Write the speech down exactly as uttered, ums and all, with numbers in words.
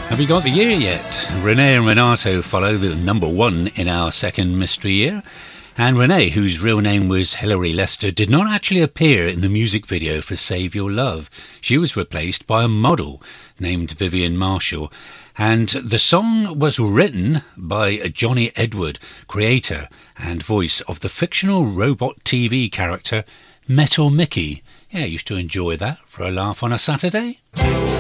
Have we got the year yet? Renee and Renato follow the number one in our second mystery year. And Renee, whose real name was Hilary Lester, did not actually appear in the music video for Save Your Love. She was replaced by a model named Vivian Marshall. And the song was written by Johnny Edward, creator and voice of the fictional robot T V character Metal Mickey. Yeah, I used to enjoy that for a laugh on a Saturday.